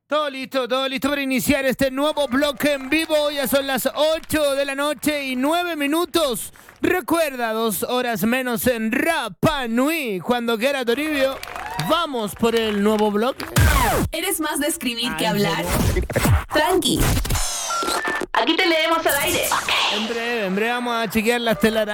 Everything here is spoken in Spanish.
Todo listo para iniciar este nuevo bloque en vivo. Ya son las 8 de la noche y 9 minutos. Recuerda, 2 horas menos en Rapa Nui. Cuando quiera, Toribio, vamos por el nuevo bloque. ¿Eres más de escribir que hablar? Tranqui. Aquí te leemos al aire. En breve vamos a chequear las telarañas.